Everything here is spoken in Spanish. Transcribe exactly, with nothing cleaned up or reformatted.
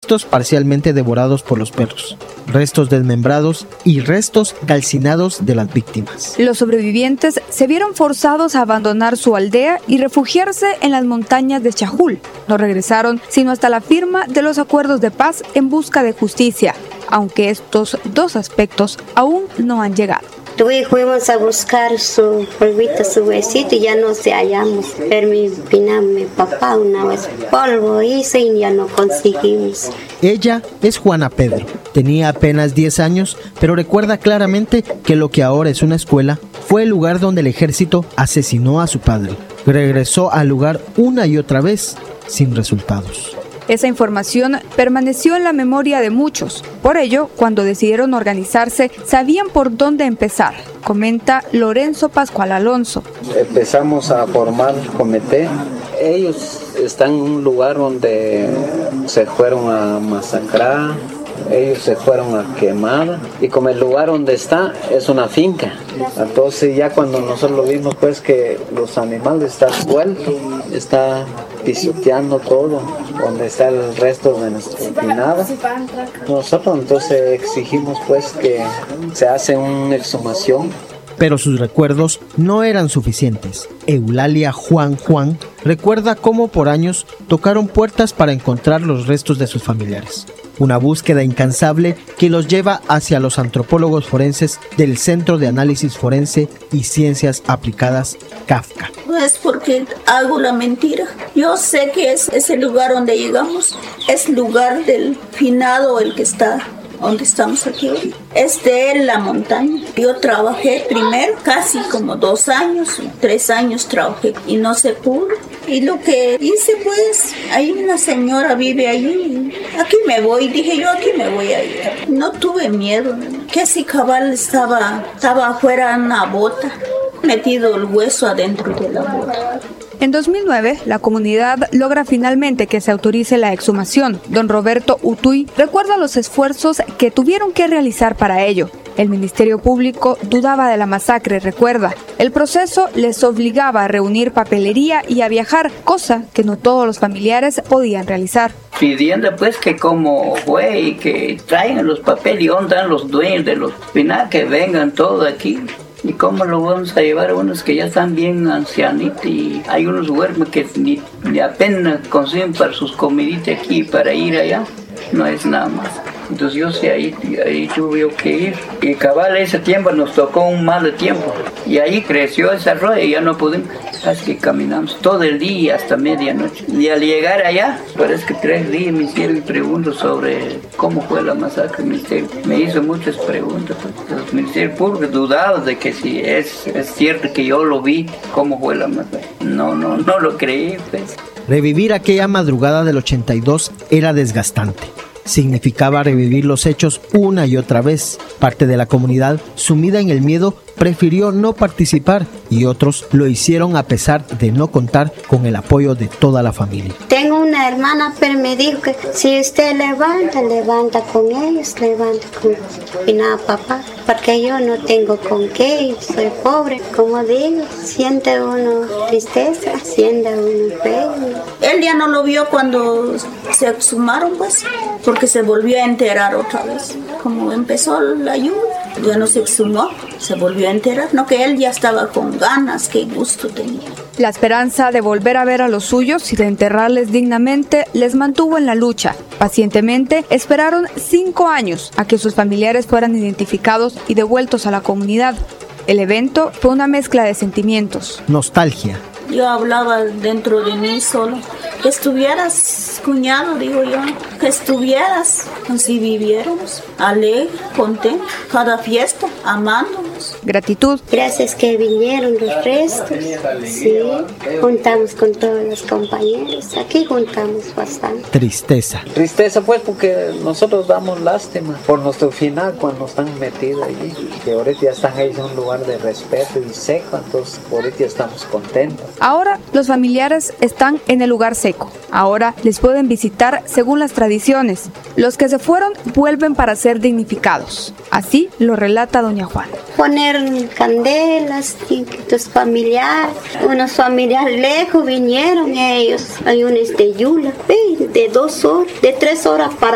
restos parcialmente devorados por los perros, restos desmembrados y restos calcinados de las víctimas. Los sobrevivientes se vieron forzados a abandonar su aldea y refugiarse en las montañas de Chajul. No regresaron sino hasta la firma de los acuerdos de paz en busca de justicia, aunque estos dos aspectos aún no han llegado. Fuimos a buscar su polvito, su huesito y ya no se hallamos. Pero mi, mi papá una vez polvo hizo y ya no conseguimos. Ella es Juana Pedro. Tenía apenas diez años, pero recuerda claramente que lo que ahora es una escuela fue el lugar donde el ejército asesinó a su padre. Regresó al lugar una y otra vez, sin resultados. Esa información permaneció en la memoria de muchos. Por ello, cuando decidieron organizarse, sabían por dónde empezar, comenta Lorenzo Pascual Alonso. Empezamos a formar comité. Ellos están en un lugar donde se fueron a masacrar, ellos se fueron a quemar, y como el lugar donde está es una finca. Entonces ya cuando nosotros lo vimos, pues que los animales están sueltos, está pisoteando todo, donde está el resto de nuestra finada. Nosotros entonces exigimos pues que se hace una exhumación. Pero sus recuerdos no eran suficientes. Eulalia Juan Juan recuerda cómo por años tocaron puertas para encontrar los restos de sus familiares. Una búsqueda incansable que los lleva hacia los antropólogos forenses del Centro de Análisis Forense y Ciencias Aplicadas, CAFCA. No es porque hago la mentira. Yo sé que es ese lugar donde llegamos, es lugar del finado, el que está donde estamos aquí hoy. Es de él la montaña. Yo trabajé primero casi como dos años, tres años trabajé y no se pudo. Y lo que hice pues, ahí una señora vive allí, aquí me voy, dije yo aquí me voy a ir. No tuve miedo, que si cabal estaba, estaba afuera en una bota, metido el hueso adentro de la bota. En dos mil nueve, la comunidad logra finalmente que se autorice la exhumación. Don Roberto Utuy recuerda los esfuerzos que tuvieron que realizar para ello. El Ministerio Público dudaba de la masacre, recuerda. El proceso les obligaba a reunir papelería y a viajar, cosa que no todos los familiares podían realizar. Pidiendo pues que como fue y que traigan los papeles y dónde están los dueños de los finales, que vengan todos aquí. ¿Y cómo lo vamos a llevar a unos que ya están bien ancianitos y hay unos huérfanos que ni, ni apenas consiguen para sus comiditas aquí para ir allá? No es nada más. Entonces yo sé, ahí, ahí tuve que ir. Y cabal ese tiempo nos tocó un mal tiempo. Y ahí creció esa rueda y ya no pudimos. Así que caminamos todo el día hasta medianoche. Y al llegar allá, parece que tres días me hicieron preguntas sobre cómo fue la masacre. El ministerio me hizo muchas preguntas. Los ministerios públicos dudados de que si es, es cierto que yo lo vi, cómo fue la masacre. No, no, no lo creí, pues. Revivir aquella madrugada del ochenta y dos era desgastante. Significaba revivir los hechos una y otra vez. Parte de la comunidad, sumida en el miedo, prefirió no participar y otros lo hicieron a pesar de no contar con el apoyo de toda la familia. Tengo una hermana, pero me dijo que si usted levanta, levanta con ellos, levanta con y nada, papá, porque yo no tengo con qué, soy pobre. Como digo, siente uno tristeza, siente uno feo. Él ya no lo vio cuando se exhumaron, pues, porque se volvió a enterar otra vvez. Como empezó la lluvia, ya no se exhumó, se volvió a enterar. No, que él ya estaba con ganas, qué gusto tenía. La esperanza de volver a ver a los suyos y de enterrarles dignamente les mantuvo en la lucha. Pacientemente esperaron cinco años a que sus familiares fueran identificados y devueltos a la comunidad. El evento fue una mezcla de sentimientos. Nostalgia. Yo hablaba dentro de mí solo. Que estuvieras, cuñado, digo yo, que estuvieras, así viviéramos, alegre, contento, cada fiesta, amándonos. Gratitud. Gracias que vinieron los restos, sí, juntamos con todos los compañeros, aquí juntamos bastante. Tristeza. Tristeza pues porque nosotros damos lástima por nuestro final cuando están metidos allí, que ahorita ya están ahí en un lugar de respeto y seco, entonces ahorita estamos contentos. Ahora los familiares están en el lugar seco. Ahora les pueden visitar según las tradiciones. Los que se fueron vuelven para ser dignificados. Así lo relata doña Juana. Poner candelas, y tus familiares, unos familiares lejos vinieron ellos. Hay unos de Yula, de dos horas, de tres horas para